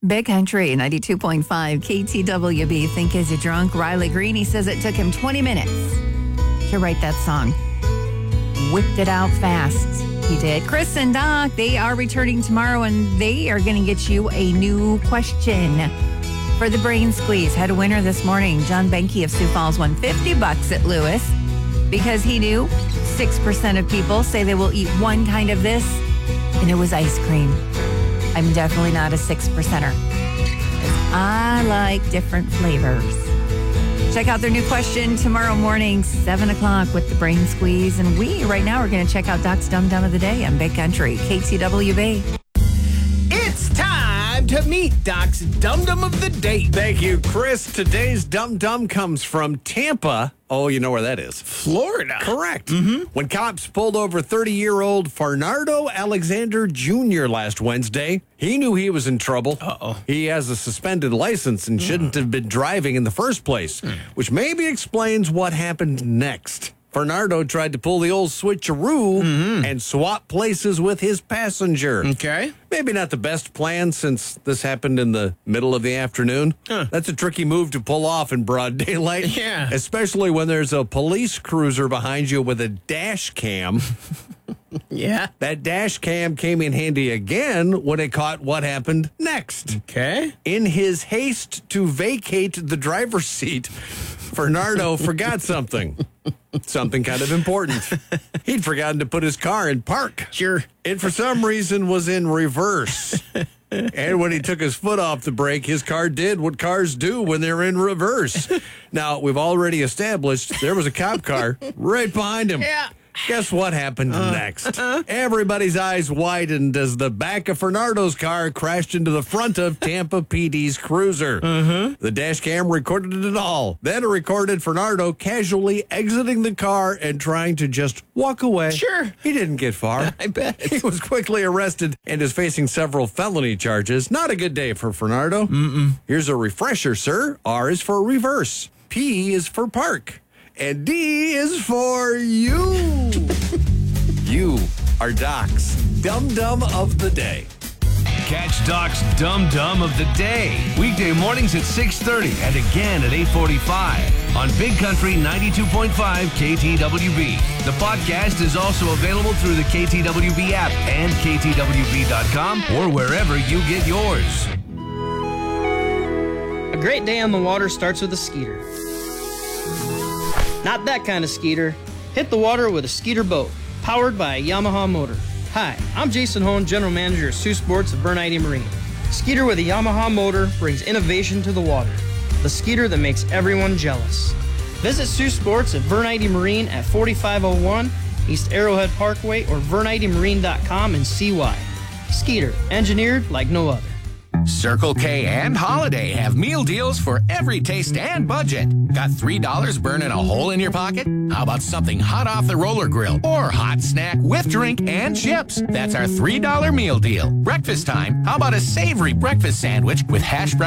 Big Country, 92.5 KTWB. Think Is You Drunk? Riley Greene, he says it took him 20 minutes to write that song. Whipped it out fast. He did. Chris and Doc, they are returning tomorrow, and they are going to get you a new question for the Brain Squeeze. Had a winner this morning. John Benke of Sioux Falls won $50 at Lewis because he knew 6% of people say they will eat one kind of this, and it was ice cream. I'm definitely not a 6%er. I like different flavors. Check out their new question tomorrow morning, 7 o'clock with the Brain Squeeze. And we, right now, are going to check out Doc's Dum Dum of the Day on Big Country, KTWB. It's time to meet Doc's Dum Dum of the Day. Thank you, Chris. Today's Dum Dum comes from Tampa. Oh, you know where that is. Florida. Correct. When cops pulled over 30-year-old Fernando Alexander Jr. last Wednesday, he knew he was in trouble. Uh-oh. He has a suspended license and shouldn't have been driving in the first place, which maybe explains what happened next. Fernando tried to pull the old switcheroo and swap places with his passenger. Okay. Maybe not the best plan since this happened in the middle of the afternoon. That's a tricky move to pull off in broad daylight. Yeah. Especially when there's a police cruiser behind you with a dash cam. Yeah. That dash cam came in handy again when it caught what happened next. Okay. In his haste to vacate the driver's seat, Fernando forgot something. Something kind of important. He'd forgotten to put his car in park. Sure. It, for some reason, was in reverse. And when he took his foot off the brake, his car did what cars do when they're in reverse. Now, we've already established there was a cop car right behind him. Yeah. Guess what happened next? Everybody's eyes widened as the back of Fernando's car crashed into the front of Tampa PD's cruiser. The dash cam recorded it all. Then it recorded Fernando casually exiting the car and trying to just walk away. Sure. He didn't get far. I bet. He was quickly arrested and is facing several felony charges. Not a good day for Fernando. Here's a refresher, sir. R is for reverse. P is for park. And D is for you. You are Doc's Dum Dum of the Day. Catch Doc's Dum Dum of the Day. Weekday mornings at 6:30 and again at 8:45 on Big Country 92.5 KTWB. The podcast is also available through the KTWB app and KTWB.com or wherever you get yours. A great day on the water starts with a Skeeter. Not that kind of Skeeter. Hit the water with a Skeeter boat, powered by a Yamaha motor. Hi, I'm Jason Hone, General Manager of Sioux Sports of Bernite Marine. Skeeter with a Yamaha motor brings innovation to the water. The Skeeter that makes everyone jealous. Visit Sioux Sports at Bernite Marine at 4501 East Arrowhead Parkway or VerniteMarine.com and see why. Skeeter, engineered like no other. Circle K and Holiday have meal deals for every taste and budget. Got $3 burning a hole in your pocket? How about something hot off the roller grill or hot snack with drink and chips? That's our $3 meal deal. Breakfast time? How about a savory breakfast sandwich with hash browns